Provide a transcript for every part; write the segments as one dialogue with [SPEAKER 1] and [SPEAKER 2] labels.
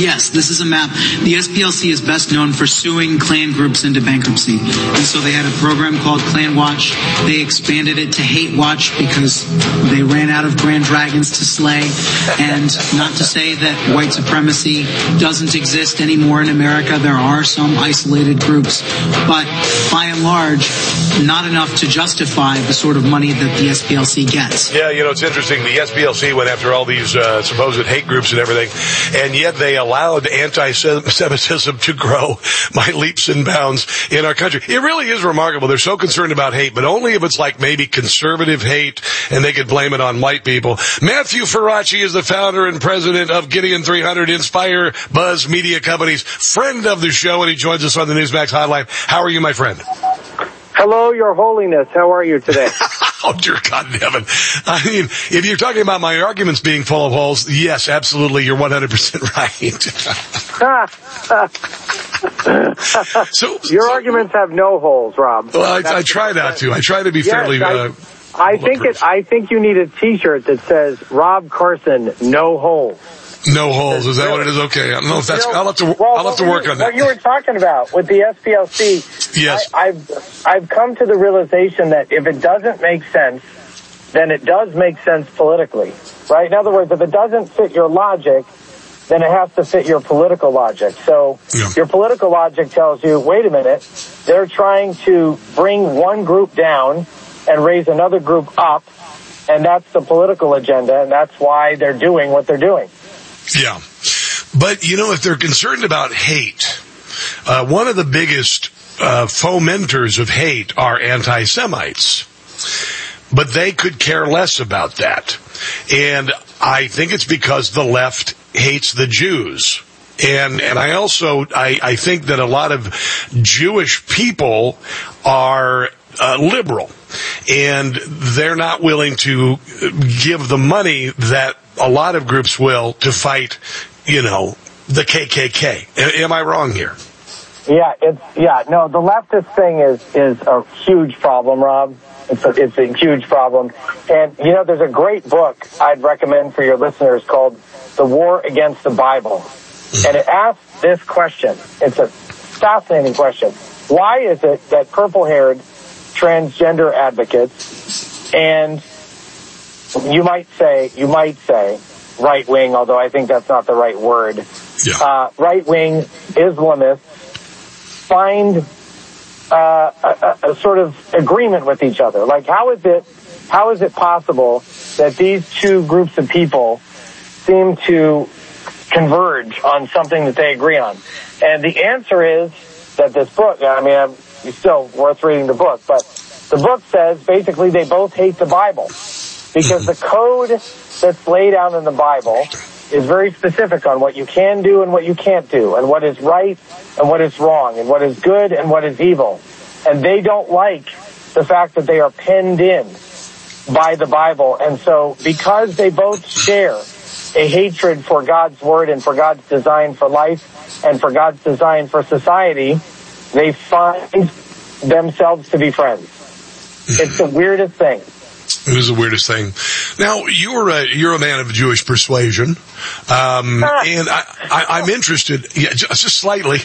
[SPEAKER 1] Yes, this is a map. The SPLC is best known for suing Klan groups into bankruptcy. And so they had a program called Klan Watch. They expanded it to Hate Watch because they ran out of Grand Dragons to slay. And not to say that white supremacy doesn't exist anymore in America. There are some isolated groups. But by and large, not enough to justify the sort of money that the SPLC gets.
[SPEAKER 2] Yeah, it's interesting. The SPLC went after all these supposed hate groups and everything, and yet they allowed anti-Semitism to grow by leaps and bounds in our country. It really is remarkable. They're so concerned about hate, but only if it's like maybe conservative hate, and they could blame it on white people. Matthew Faraci is the founder and president of Gideon 300, Inspire Buzz Media Company's friend of the show, and he joins us on the Newsmax Hotline. How are you, my friend?
[SPEAKER 3] Hello, Your Holiness. How are you today?
[SPEAKER 2] Oh, dear God in heaven. I mean, if you're talking about my arguments being full of holes, yes, absolutely, you're 100% right. So
[SPEAKER 3] Your arguments have no holes, Rob.
[SPEAKER 2] Well, I try not to. I try to be fairly...
[SPEAKER 3] I think you need a T-shirt that says, Rob Carson, no holes.
[SPEAKER 2] No holes. Is that what it is? Okay. I don't know if that's... I'll have to work on that.
[SPEAKER 3] What you were talking about with the SPLC,
[SPEAKER 2] yes.
[SPEAKER 3] I've come to the realization that if it doesn't make sense, then it does make sense politically, right? In other words, if it doesn't fit your logic, then it has to fit your political logic. So your political logic tells you, wait a minute, they're trying to bring one group down and raise another group up, and that's the political agenda, and that's why they're doing what they're doing.
[SPEAKER 2] Yeah. But, if they're concerned about hate, one of the biggest fomenters of hate are anti-Semites. But they could care less about that. And I think it's because the left hates the Jews. And I think that a lot of Jewish people are liberal. And they're not willing to give the money that a lot of groups will to fight, the KKK. Am I wrong here?
[SPEAKER 3] No, the leftist thing is a huge problem, Rob. It's a huge problem. And, there's a great book I'd recommend for your listeners called The War Against the Bible. And it asks this question. It's a fascinating question. Why is it that purple-haired transgender advocates and you might say right-wing, although I think that's not the right word, right-wing Islamists find a sort of agreement with each other? Like, how is it possible that these two groups of people seem to converge on something that they agree on? And the answer is that this book, it's still worth reading the book, but the book says basically they both hate the Bible because the code that's laid out in the Bible is very specific on what you can do and what you can't do, and what is right and what is wrong, and what is good and what is evil. And they don't like the fact that they are penned in by the Bible. And so because they both share a hatred for God's word and for God's design for life and for God's design for society, they find themselves to be friends. It's the weirdest thing.
[SPEAKER 2] It is the weirdest thing. Now, you're a man of Jewish persuasion, and I'm interested, just slightly,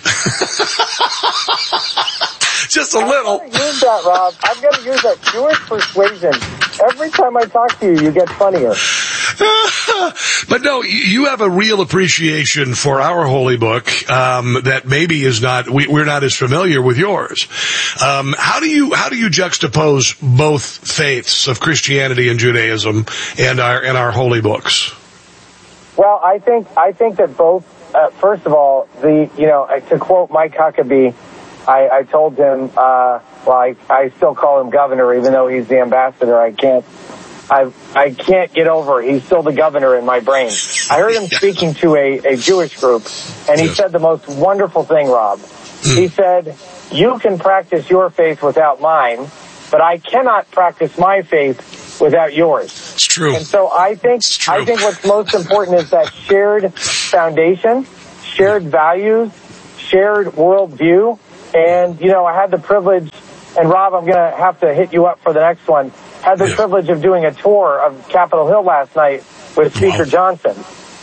[SPEAKER 2] just a little.
[SPEAKER 3] I'm going to use that, Rob. I'm going to use that Jewish persuasion. Every time I talk to you get funnier.
[SPEAKER 2] But no, you have a real appreciation for our holy book that maybe is not we're not as familiar with yours. How do you juxtapose both faiths of Christianity and Judaism and our holy books?
[SPEAKER 3] Well, I think that both. First of all, to quote Mike Huckabee, I told him. I still call him governor, even though he's the ambassador. I can't get over it. He's still the governor in my brain. I heard him speaking to a Jewish group, and he said the most wonderful thing, Rob. He said, you can practice your faith without mine, but I cannot practice my faith without yours.
[SPEAKER 2] It's true.
[SPEAKER 3] And so I think what's most important is that shared foundation, shared values, shared worldview. And, I had the privilege, and Rob, I'm going to have to hit you up for the next one, had the privilege of doing a tour of Capitol Hill last night with Speaker Johnson.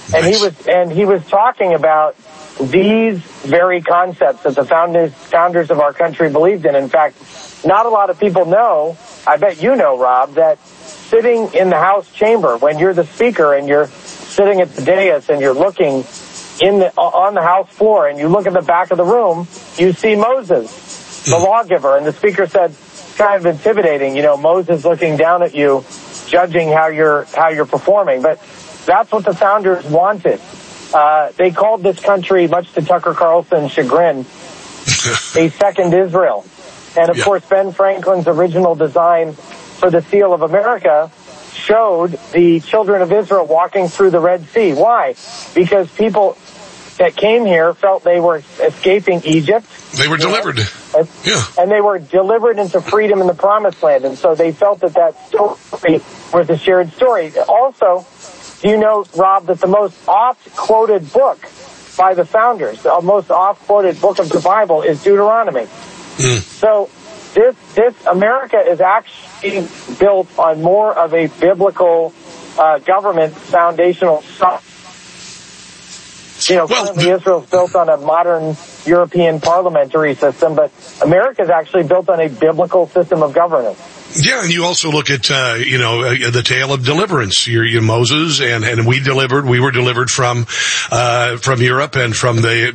[SPEAKER 3] And he was talking about these very concepts that the founders of our country believed in. In fact, not a lot of people know, I bet you know, Rob, that sitting in the House chamber, when you're the speaker and you're sitting at the dais and you're looking on the House floor and you look at the back of the room, you see Moses, the lawgiver. And the speaker said, it's kind of intimidating, Moses looking down at you, judging how you're performing. But that's what the founders wanted. They called this country, much to Tucker Carlson's chagrin, a second Israel. And, of course, Ben Franklin's original design for the seal of America showed the children of Israel walking through the Red Sea. Why? Because people that came here felt they were escaping Egypt.
[SPEAKER 2] They were delivered.
[SPEAKER 3] And they were delivered into freedom in the Promised Land. And so they felt that story was a shared story. Also, do you know, Rob, that the most oft-quoted book by the founders, the most oft-quoted book of the Bible is Deuteronomy. So this America is actually built on more of a biblical government foundational stuff. Currently Israel's built on a modern European parliamentary system, but America is actually built on a biblical system of governance.
[SPEAKER 2] Yeah, and you also look at, the tale of deliverance. You're Moses, and we were delivered from Europe and from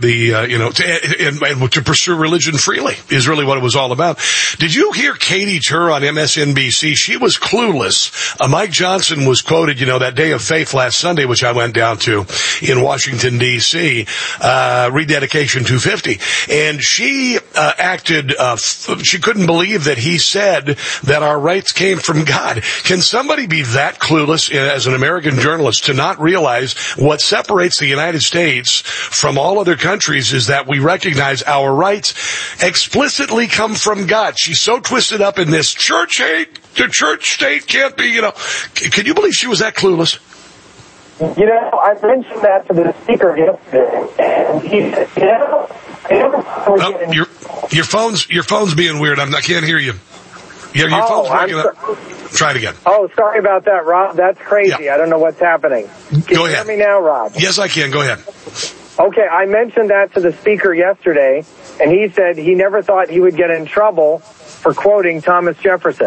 [SPEAKER 2] to pursue religion freely is really what it was all about. Did you hear Katie Tur on MSNBC? She was clueless. Mike Johnson was quoted, that Day of Faith last Sunday, which I went down to in Washington, D.C., Rededication 250. And she she couldn't believe that he said that our rights came from God. Can somebody be that clueless as an American journalist to not realize what separates the United States from all other countries is that we recognize our rights explicitly come from God? She's so twisted up in this church hate. The church state can't be, Can you believe she was that clueless?
[SPEAKER 3] I mentioned that to the speaker yesterday, and he said,
[SPEAKER 2] your phone's being weird. I can't hear you. Yeah, your phone's breaking up. Try it again.
[SPEAKER 3] Oh, sorry about that, Rob. That's crazy. Yeah. I don't know what's happening. Can you hear me now, Rob?
[SPEAKER 2] Yes, I can. Go ahead.
[SPEAKER 3] Okay, I mentioned that to the speaker yesterday, and he said he never thought he would get in trouble for quoting Thomas Jefferson.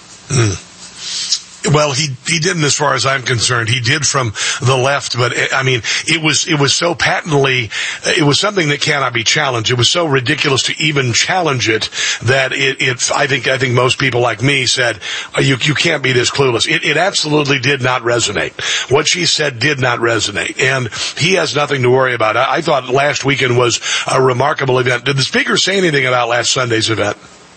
[SPEAKER 2] Well, he didn't, as far as I'm concerned. He did from the left, but it was so patently, it was something that cannot be challenged. It was so ridiculous to even challenge it that I think most people like me said, you can't be this clueless. It absolutely did not resonate. What she said did not resonate, and he has nothing to worry about. I thought last weekend was a remarkable event. Did the speaker say anything about last Sunday's event?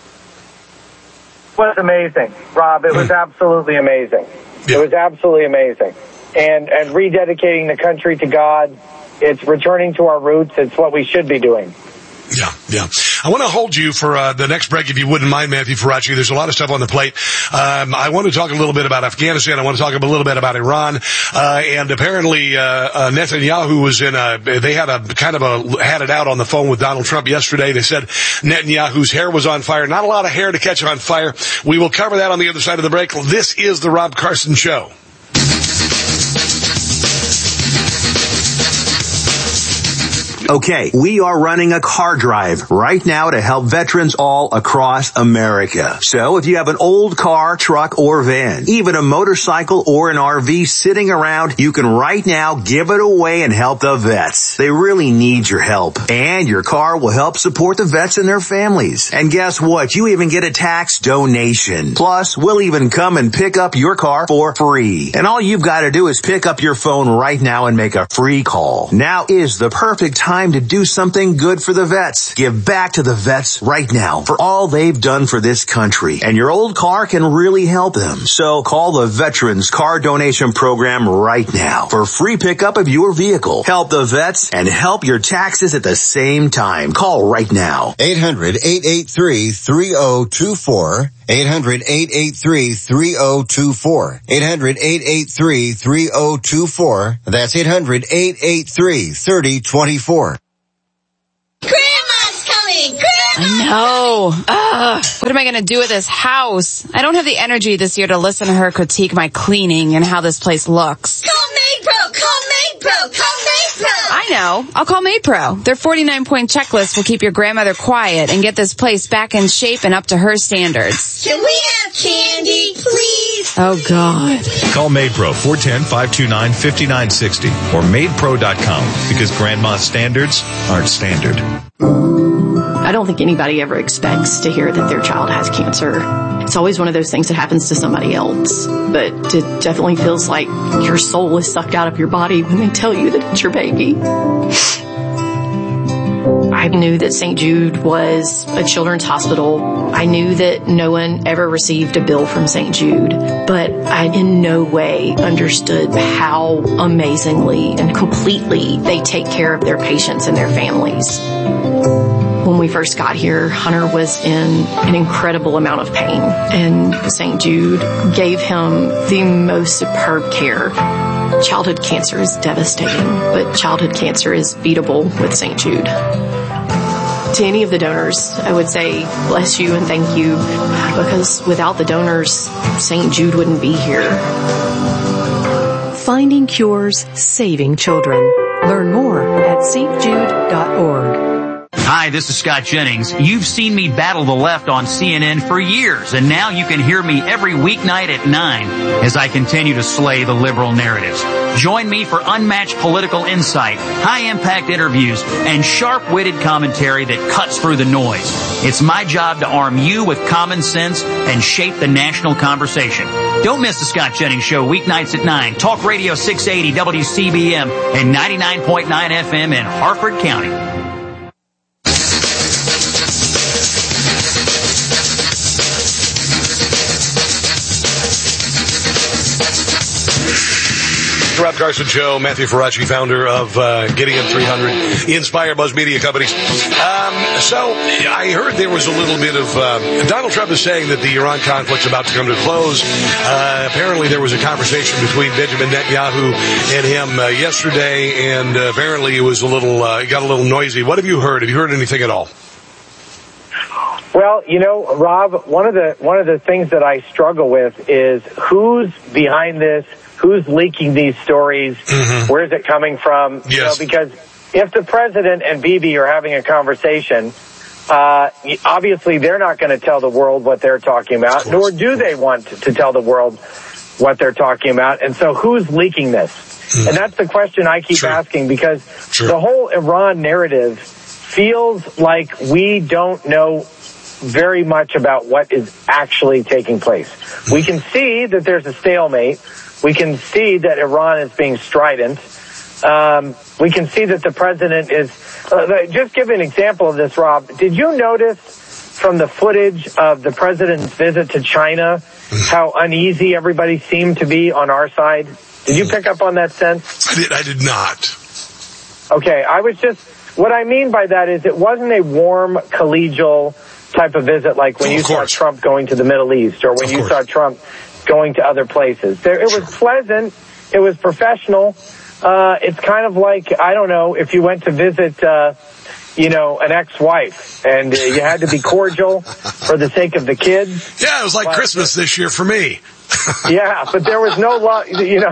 [SPEAKER 3] It was amazing, Rob. It was absolutely amazing. Yeah. It was absolutely amazing. And rededicating the country to God, it's returning to our roots. It's what we should be doing.
[SPEAKER 2] Yeah. I want to hold you for the next break, if you wouldn't mind, Matthew Faraci. There's a lot of stuff on the plate. I want to talk a little bit about Afghanistan. I want to talk a little bit about Iran. And apparently, Netanyahu was they had it out on the phone with Donald Trump yesterday. They said Netanyahu's hair was on fire. Not a lot of hair to catch on fire. We will cover that on the other side of the break. This is the Rob Carson Show.
[SPEAKER 4] Okay, we are running a car drive right now to help veterans all across America. So if you have an old car, truck, or van, even a motorcycle or an RV sitting around, you can right now give it away and help the vets. They really need your help. And your car will help support the vets and their families. And guess what? You even get a tax donation. Plus, we'll even come and pick up your car for free. And all you've got to do is pick up your phone right now and make a free call. Now is the perfect time to do something good for the vets. Give back to the vets right now for all they've done for this country. And your old car can really help them. So call the Veterans Car Donation Program right now for free pickup of your vehicle. Help the vets and help your taxes at the same time. Call right now.
[SPEAKER 5] 800-883-3024. 800-883-3024. 800-883-3024. That's 800-883-3024.
[SPEAKER 6] Grandma's coming! Grandma!
[SPEAKER 7] I know. What am I going to do with this house? I don't have the energy this year to listen to her critique my cleaning and how this place looks.
[SPEAKER 6] Call Maid Pro! Call Maid MaidPro. Call MaidPro.
[SPEAKER 7] I know. I'll call MaidPro. Their 49-point checklist will keep your grandmother quiet and get this place back in shape and up to her standards.
[SPEAKER 6] Can we have candy, please?
[SPEAKER 7] Oh, God.
[SPEAKER 8] Call MaidPro 410-529-5960 or MaidPro.com because grandma's standards aren't standard.
[SPEAKER 9] I don't think anybody ever expects to hear that their child has cancer. It's always one of those things that happens to somebody else. But it definitely feels like your soul is sucked out of your body when they tell you that it's your baby. I knew that St. Jude was a children's hospital. I knew that no one ever received a bill from St. Jude, but I in no way understood how amazingly and completely they take care of their patients and their families. When we first got here, Hunter was in an incredible amount of pain, and St. Jude gave him the most superb care. Childhood cancer is devastating, but childhood cancer is beatable with St. Jude. To any of the donors, I would say bless you and thank you, because without the donors, St. Jude wouldn't be here.
[SPEAKER 10] Finding cures, saving children. Learn more at stjude.org.
[SPEAKER 11] Hi, this is Scott Jennings. You've seen me battle the left on CNN for years, and now you can hear me every weeknight at 9 as I continue to slay the liberal narratives. Join me for unmatched political insight, high-impact interviews, and sharp-witted commentary that cuts through the noise. It's my job to arm you with common sense and shape the national conversation. Don't miss the Scott Jennings Show weeknights at 9. Talk Radio 680 WCBM and 99.9 FM in Harford County.
[SPEAKER 2] Rob Carson Show, Matthew Faraci, founder of Getting Up 300, Inspire Buzz Media Companies. So I heard there was a little bit of Donald Trump is saying that the Iran conflict's about to come to a close. Apparently there was a conversation between Benjamin Netanyahu and him yesterday, and apparently it was a little it got a little noisy. What have you heard? Have you heard anything at all?
[SPEAKER 3] Well, you know, Rob, one of the things that I struggle with is who's behind this. Who's leaking these stories? Mm-hmm. Where is it coming from?
[SPEAKER 2] Yes.
[SPEAKER 3] You know, because if the president and Bibi are having a conversation, obviously they're not going to tell the world what they're talking about, nor do they want to tell the world what they're talking about. And so who's leaking this? Mm-hmm. And that's the question I keep asking, because the whole Iran narrative feels like we don't know very much about what is actually taking place. We can see that there's a stalemate. We can see that Iran is being strident. We can see that the president is... just give an example of this, Rob. Did you notice from the footage of the president's visit to China how uneasy everybody seemed to be on our side? Did you pick up on that sense?
[SPEAKER 2] I did not.
[SPEAKER 3] Okay, what I mean by that is it wasn't a warm, collegial type of visit like when you saw Trump going to the Middle East, or when you saw Trump going to other places. It was pleasant. It was professional. It's kind of like, I don't know, if you went to visit, an ex-wife and you had to be cordial for the sake of the kids.
[SPEAKER 2] Yeah, it was like Christmas this year for me.
[SPEAKER 3] Yeah, but there was no love,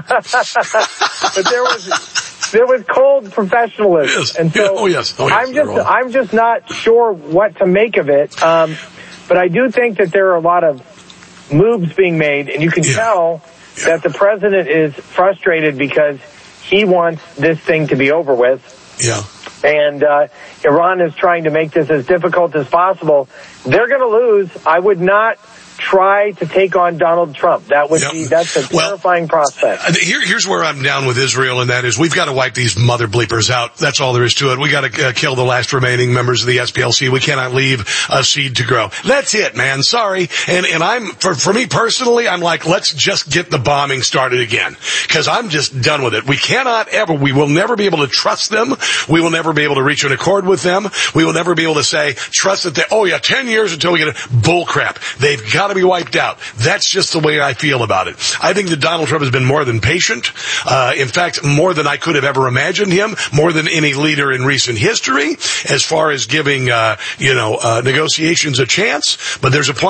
[SPEAKER 3] but there was cold professionalism.
[SPEAKER 2] Yes.
[SPEAKER 3] And so I'm just not sure what to make of it. But I do think that there are a lot of moves being made, and you can tell that the president is frustrated because he wants this thing to be over with.
[SPEAKER 2] Yeah.
[SPEAKER 3] And Iran is trying to make this as difficult as possible. They're going to lose. I would not try to take on Donald Trump. That's a terrifying prospect.
[SPEAKER 2] Here's where I'm down with Israel, and that is we've got to wipe these mother bleepers out. That's all there is to it. We got to kill the last remaining members of the SPLC. We cannot leave a seed to grow. That's it, man. Sorry. And I'm, for me personally, I'm like, let's just get the bombing started again. Because I'm just done with it. We will never be able to trust them. We will never be able to reach an accord with them. We will never be able to say, trust that 10 years until we get it. Bull crap. They've got to be wiped out. That's just the way I feel about it. I think that Donald Trump has been more than patient. In fact, more than I could have ever imagined him, more than any leader in recent history, as far as giving, negotiations a chance. But there's a point